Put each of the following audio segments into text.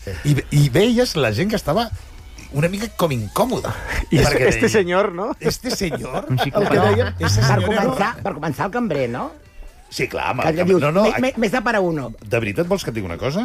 I veies la gent que estava una mica com incòmoda. I este senyor, no? Este senyor... El que deia, per començar el cambrer, no? Sí, clar, home. Que dius, més de para uno. De veritat, vols que et digui una cosa?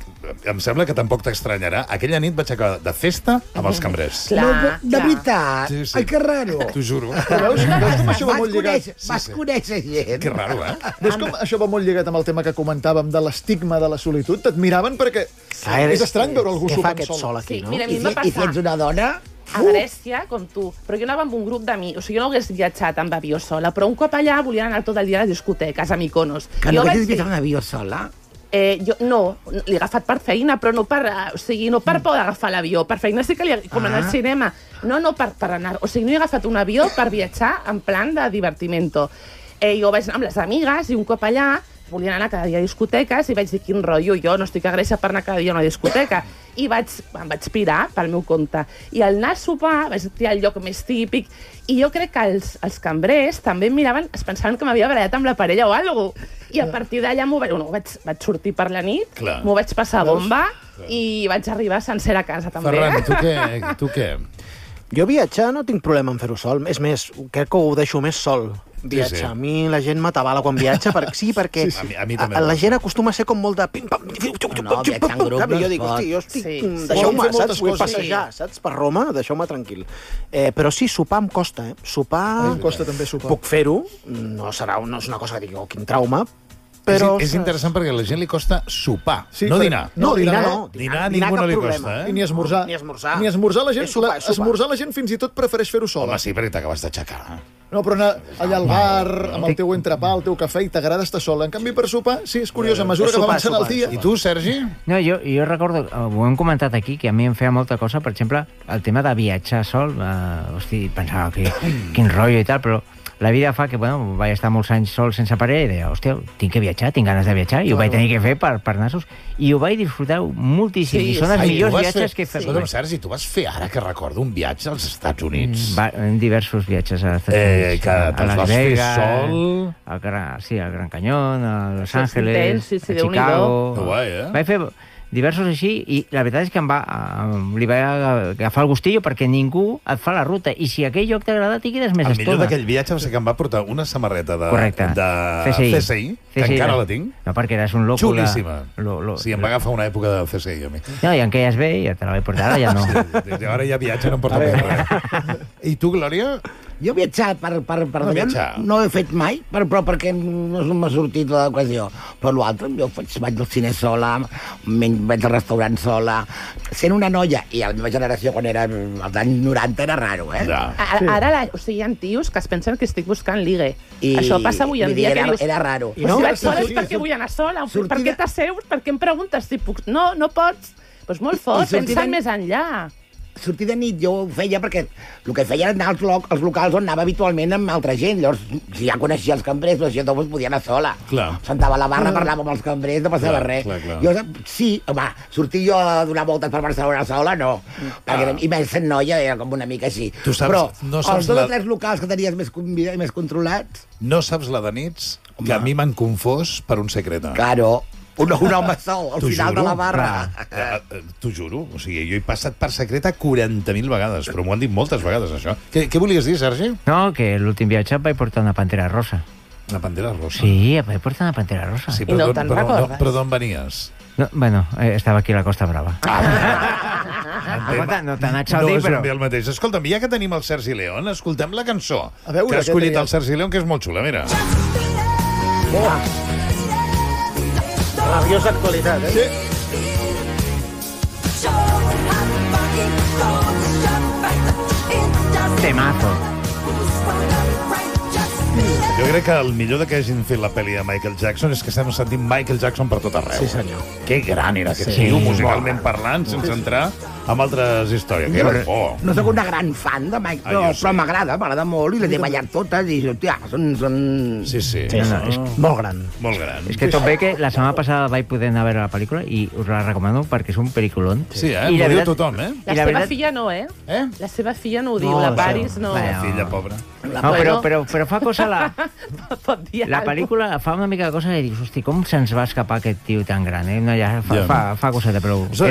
Em sembla que tampoc t'estranyarà. Aquella nit vaig acabar de festa amb els cambrers. Clar, de veritat? Sí, sí. Ai, que raro. T'ho juro. Veus com això va molt lligat? Vas conèixer gent. Que raro, eh? Veus com això va molt lligat amb el tema que comentàvem de l'estigma de la solitud? T'admiraven perquè és estrany veure algú sopant sol. Aquí, no? Mira, a mi em va I si ets passar una dona... a Grècia, com tu, però jo anava amb un grup d'amics, o sigui, jo no hagués viatjat amb avió sola, però un cop allà volien anar tot el dia a les discoteques, a Mykonos. Que no haguessis viatjat en avió sola? Jo no, l'he agafat per feina, però no per, o sigui, no per por d'agafar l'avió. Per feina sí que com anar al cinema. No per anar. O sigui, no he agafat un avió per viatjar en plan de divertimento. Jo vaig anar amb les amigues i un cop allà volien anar cada dia a discoteques i vaig dir, quin rotllo, jo no estic a Grècia per anar cada dia a una discoteca. I em vaig pirar pel meu compte. I al anar a sopar vaig triar el lloc més típic i jo crec que els cambrers també em miraven, es pensaven que m'havia barallat amb la parella o alguna cosa. I a partir d'allà vaig sortir per la nit, m'ho vaig passar bomba i vaig arribar sencera a casa també. Ferran, tu què? Jo viatjar no tinc problema en fer-ho sol. És més, crec que ho deixo més sol. Viatjar. Sí. A mi la gent m'atabala quan viatja, perquè a mi també. La gent acostuma a ser com molt de pim-pam. No, viatjar en grup no jo dic, hosti, jo estic... Deixeu-me, saps? Vull passejar, saps? Per Roma, deixeu-me tranquil. Però sí, sopar em costa, Sopar... Em costa també sopar. Puc fer-ho, no és una cosa que digui, oh, quin trauma, però... És interessant perquè a la gent li costa sopar, no dinar. No, dinar no. Dinar a ningú no li costa, I ni esmorzar. Ni esmorzar. Esmorzar la gent fins i tot prefereix fer-ho sola. Home, sí, perquè t'acabes d'aixecar. No, però anar allà al bar, amb el teu entrepà, el teu cafè, i t'agrada estar sola. En canvi, per sopar, sí, és curiós, a mesura que va avançant el dia... I tu, Sergi? No, jo recordo, ho hem comentat aquí, que a mi em feia molta cosa, per exemple, el tema de viatjar sol, hosti, pensava que quin rotllo i tal, però la vida fa que, bueno, vaig estar molts anys sol sense parella i deia, hòstia, tinc que viatjar, tinc ganes de viatjar, i ho vaig tenir que fer per nassos, i ho vaig disfrutar moltíssim, i són els millors viatges que he fet. Sergi, tu vas fer ara que recordo un viatge als Estats Units. Diversos viatges als Estats Units. Que te'ls vas fer sol... al Gran Canyón, a Los Ángeles, a Chicago... Vaig fer diversos així, i la veritat és que li va agafar el gustillo perquè ningú et fa la ruta, i si aquell lloc t'agrada t'hi quedes més estona. El millor d'aquell viatge va ser que em va portar una samarreta de CSI, que encara la tinc. No, perquè eres un loco. Xulíssima. Sí, em va agafar una època de CSI, a mi. No, i en queies bé, ja te la vaig portar, ara ja no. Ara ja viatge, no em porta més res. I tu, Glòria? Jo he viatjat per allà, no he fet mai, però perquè no m'ha sortit l'ocasió. Però l'altre, jo vaig al cine sola, vaig al restaurant sola, sent una noia, i a la meva generació, quan era als anys 90, era raro, Ara, o sigui, hi ha tios que es pensen que estic buscant ligue. Això passa avui en dia. Era raro. Si vaig sola és perquè vull anar sola. Per què t'asseus? Per què em preguntes si puc? No pots. Doncs molt fort, pensa més enllà. Sortir de nit jo ho feia perquè el que feia era anar als locals on anava habitualment amb altra gent. Llavors, si ja coneixia els cambrers, doncs podia anar sola. Sentava a la barra, parlava amb els cambrers, no passava res. Jo, sí, home, sortir jo a donar voltes per Barcelona sola, no. I més sent noia, era com una mica així. Però els 2 o 3 locals que tenies més controlats... No saps la de nits que a mi m'han confós per un secreta. Claro. Un home sol, al final de la barra. T'ho juro. O sigui, jo he passat per secreta 40.000 vegades, però m'ho han dit moltes vegades, això. Què volies dir, Sergi? No, que l'últim viatge vaig portar una pantera rosa. Una pantera rosa? Sí, vaig portar una pantera rosa. I no te'n recordes? Però d'on venies? No, bueno, estava aquí a la Costa Brava. No t'ha anat a dir, però... No és el mateix. Escolta'm, ja que tenim el Sergi León, escoltem la cançó que ha escollit el Sergi León, que és molt xula, mira. Rabiosa actualitat, Sí. Temazo. Jo crec que el millor que hagin fet la pel·li de Michael Jackson és que estem sentint Michael Jackson per tot arreu. Sí, senyor. Que gran era aquest tio, musicalment parlant, sense entrar amb altres històries. Que era por. No soc una gran fan de Michael, però m'agrada molt, i les he ballat totes, i hòstia, són... Sí. És molt gran. Molt gran. És que tot bé que la setmana passada vaig poder anar a veure la pel·lícula i us la recomano perquè és un pel·liculón. Sí, m'ho diu tothom, La seva filla no, La seva filla no ho diu, la Paris no. La filla, pobra. No, però fa cosa la pel·lícula fa una mica de cosa i dius, hosti, com se'ns va escapar aquest tio tan gran, No, ja fa coseta, però